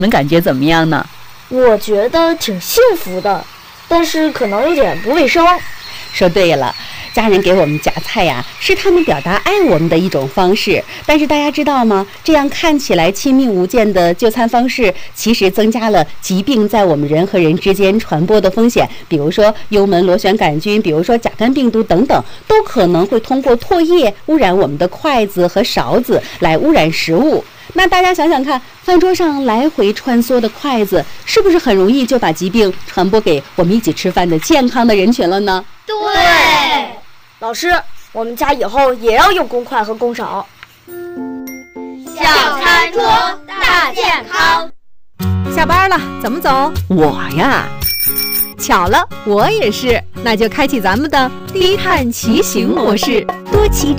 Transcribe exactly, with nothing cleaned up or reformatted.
们感觉怎么样呢？ 我觉得挺幸福的，但是可能有点不卫生。 说对了，家人给我们夹菜呀，是他们表达爱我们的一种方式。但是大家知道吗？这样看起来亲密无间的就餐方式，其实增加了疾病在我们人和人之间传播的风险。比如说幽门螺旋杆菌，比如说甲肝病毒等等，都可能会通过唾液污染我们的筷子和勺子，来污染食物。那大家想想看，饭桌上来回穿梭的筷子，是不是很容易就把疾病传播给我们一起吃饭的健康的人群了呢？ 对，老师，我们家以后也要用公筷和公勺。 小餐桌大健康。 下班了，怎么走？ 我呀， 巧了，我也是。那就开启咱们的低碳骑行模式， 多骑